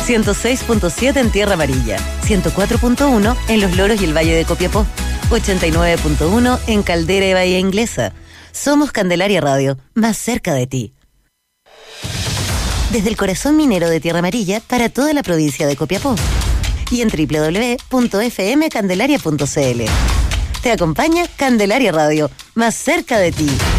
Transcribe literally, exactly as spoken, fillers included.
ciento seis punto siete en Tierra Amarilla, ciento cuatro punto uno en Los Loros y el Valle de Copiapó, ochenta y nueve punto uno en Caldera y Bahía Inglesa. Somos Candelaria Radio, más cerca de ti. Desde el corazón minero de Tierra Amarilla para toda la provincia de Copiapó. Y en doble u doble u doble u punto f m candelaria punto c l. Te acompaña Candelaria Radio, más cerca de ti.